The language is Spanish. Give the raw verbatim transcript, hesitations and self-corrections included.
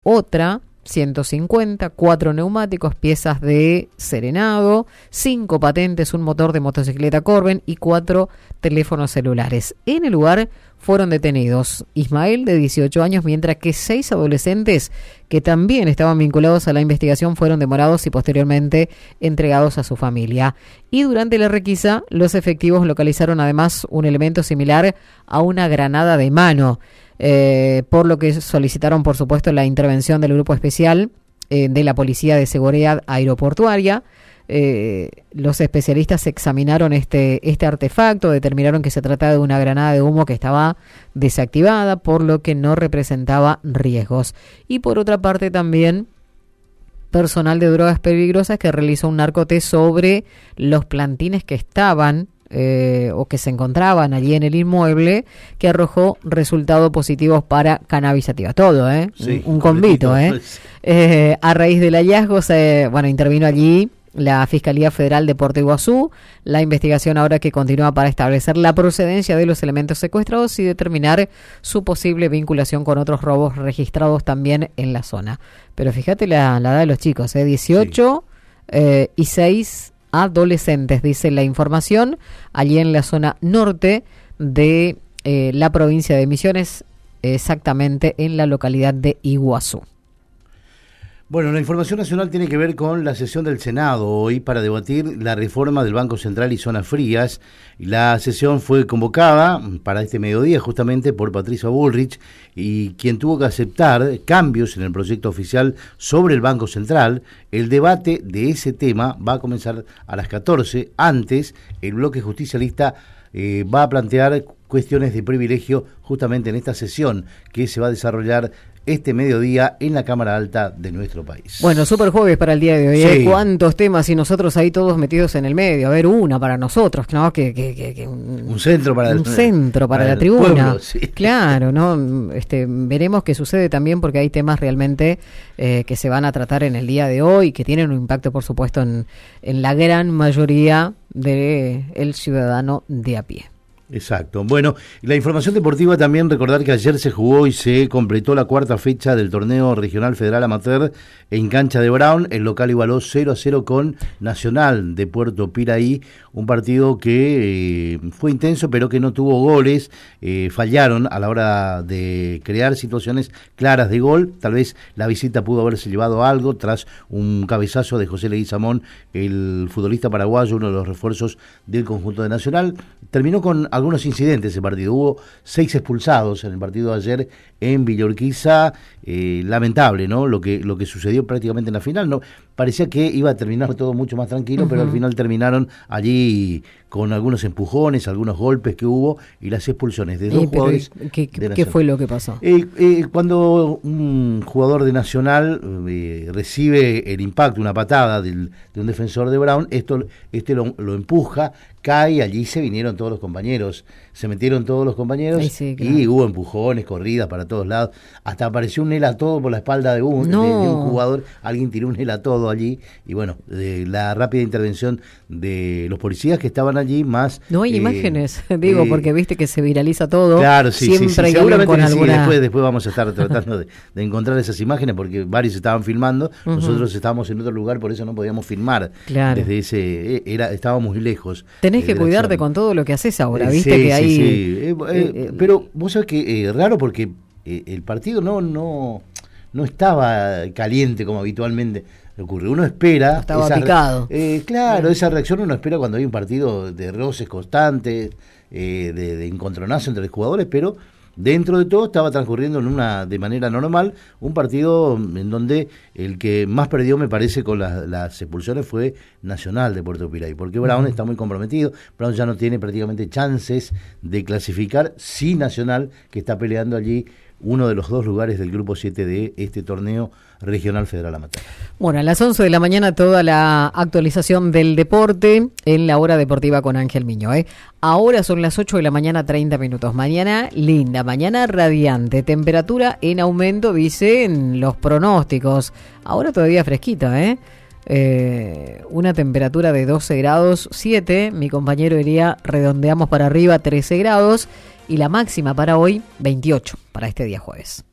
otra ciento cincuenta, cuatro neumáticos, piezas de serenado, cinco patentes, un motor de motocicleta Corben y cuatro teléfonos celulares. En el lugar fueron detenidos Ismael, de dieciocho años, mientras que seis adolescentes que también estaban vinculados a la investigación fueron demorados y posteriormente entregados a su familia. Y durante la requisa, los efectivos localizaron además un elemento similar a una granada de mano. Eh, por lo que solicitaron, por supuesto, la intervención del Grupo Especial eh, de la Policía de Seguridad Aeroportuaria. Eh, los especialistas examinaron este, este artefacto, determinaron que se trataba de una granada de humo que estaba desactivada, por lo que no representaba riesgos. Y por otra parte también personal de drogas peligrosas que realizó un narcotest sobre los plantines que estaban Eh, o que se encontraban allí en el inmueble, que arrojó resultados positivos para cannabis sativa. Todo, ¿eh? Sí, un, un convito, ¿eh? ¿eh? A raíz del hallazgo, se, bueno, intervino allí la Fiscalía Federal de Puerto Iguazú. La investigación ahora que continúa para establecer la procedencia de los elementos secuestrados y determinar su posible vinculación con otros robos registrados también en la zona. Pero fíjate la, la edad de los chicos, ¿eh? dieciocho sí. eh, y seis adolescentes, dice la información, allí en la zona norte de eh, la provincia de Misiones, exactamente en la localidad de Iguazú. Bueno, la información nacional tiene que ver con la sesión del Senado hoy para debatir la reforma del Banco Central y zonas frías. La sesión fue convocada para este mediodía justamente por Patricia Bullrich, y quien tuvo que aceptar cambios en el proyecto oficial sobre el Banco Central. El debate de ese tema va a comenzar a las catorce. Antes, el bloque justicialista eh, va a plantear cuestiones de privilegio justamente en esta sesión que se va a desarrollar este mediodía en la Cámara Alta de nuestro país. Bueno, super jueves para el día de hoy. Sí. ¿eh? ¿Cuántos temas y nosotros ahí todos metidos en el medio? A ver, una para nosotros, ¿no? Que, que, que, que un, un centro para, un el, centro para, para la tribuna. Pueblo, sí. Claro, ¿no? Este, veremos qué sucede también, porque hay temas realmente eh, que se van a tratar en el día de hoy, que tienen un impacto, por supuesto, en, en la gran mayoría del ciudadano de a pie. Exacto. Bueno, la información deportiva también, recordar que ayer se jugó y se completó la cuarta fecha del torneo regional federal amateur en cancha de Brown. El local igualó cero a cero con Nacional de Puerto Piraí, un partido que eh, fue intenso pero que no tuvo goles, eh, fallaron a la hora de crear situaciones claras de gol. Tal vez la visita pudo haberse llevado algo tras un cabezazo de José Leguizamón, el futbolista paraguayo, uno de los refuerzos del conjunto de Nacional. Terminó con algunos incidentes ese partido, hubo seis expulsados en el partido de ayer en Villa Urquiza. Eh, lamentable, ¿no? Lo que lo que sucedió prácticamente en la final, ¿no? Parecía que iba a terminar todo mucho más tranquilo, uh-huh. pero al final terminaron allí con algunos empujones, algunos golpes que hubo y las expulsiones de dos eh, jugadores. ¿Qué, qué, ¿qué fue lo que pasó? Eh, eh, cuando un jugador de Nacional eh, recibe el impacto, una patada del, de un defensor de Brown, esto este lo, lo empuja, cae, allí se vinieron todos los compañeros, se metieron todos los compañeros. Ay, sí, claro. Y hubo empujones, corridas para todos lados, hasta apareció un helatodo por la espalda de un, no. de, de un jugador, alguien tiró un helatodo allí, y bueno, de la rápida intervención de los policías que estaban allí, más... No hay eh, imágenes, digo, eh, porque viste que se viraliza todo. Claro, sí, siempre sí, sí, hay seguramente con sí, alguna... después, después vamos a estar tratando de, de encontrar esas imágenes, porque varios estaban filmando, uh-huh. nosotros estábamos en otro lugar, por eso no podíamos filmar, claro. desde ese, era estábamos muy lejos. Tenés eh, que cuidarte con todo lo que haces ahora, eh, viste sí, que hay... Sí, sí. Eh, eh, eh, pero vos sabés que eh, raro, porque eh, el partido no, no, no estaba caliente como habitualmente ocurre. Uno espera... Estaba esa, picado. Eh, claro, sí. Esa reacción uno espera cuando hay un partido de roces constantes, eh, de, de encontronazo entre los jugadores, pero dentro de todo estaba transcurriendo en una de manera normal un partido en donde el que más perdió, me parece, con las, las expulsiones fue Nacional de Puerto Piraí, porque Brown uh-huh. está muy comprometido. Brown ya no tiene prácticamente chances de clasificar, sí Nacional, que está peleando allí uno de los dos lugares del grupo siete de este torneo regional federal amateur. Bueno, a las once de la mañana toda la actualización del deporte en la hora deportiva con Ángel Miño. ¿eh? Ahora son las ocho de la mañana, treinta minutos. Mañana linda, mañana radiante, temperatura en aumento, dicen los pronósticos. Ahora todavía fresquita, ¿eh? Eh, una temperatura de doce grados, siete, mi compañero diría redondeamos para arriba, trece grados, y la máxima para hoy, veintiocho, para este día jueves.